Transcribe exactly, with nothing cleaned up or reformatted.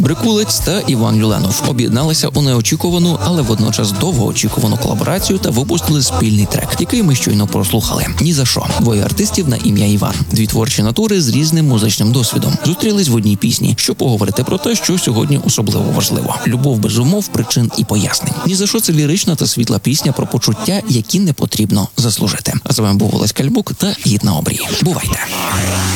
Брикулець та Іван Люленов об'єдналися у неочікувану, але водночас довгоочікувану колаборацію та випустили спільний трек, який ми щойно прослухали. Ні за що. Двоє артистів на ім'я Іван. Дві творчі натури з різним музичним досвідом. Зустрілись в одній пісні, щоб поговорити про те, що сьогодні особливо важливо. Любов без умов, причин і пояснень. Ні за що — це лірична та світла пісня про почуття, які не потрібно заслужити. А з вами був Олесь Кальбук та Гід на обрії. Бувайте!